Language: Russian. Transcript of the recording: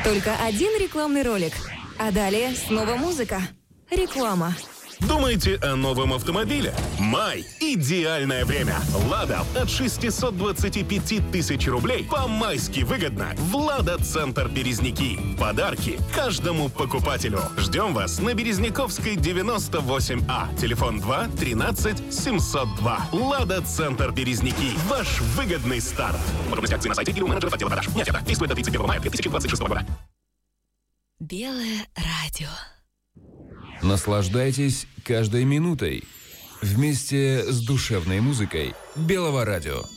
Только один рекламный ролик. А далее снова музыка. Реклама. Думаете о новом автомобиле? Май – идеальное время. «Лада» от 625 тысяч рублей по-майски выгодно в «Лада-центр Березники». Подарки каждому покупателю. Ждем вас на Березняковской, 98А. Телефон 2 13 702. «Лада-центр Березники». Ваш выгодный старт. Подробности акции на сайте или у менеджеров отдела продаж. Нет, это действует до 31 мая 2026 года. Белое радио. Наслаждайтесь каждой минутой вместе с душевной музыкой Белого радио.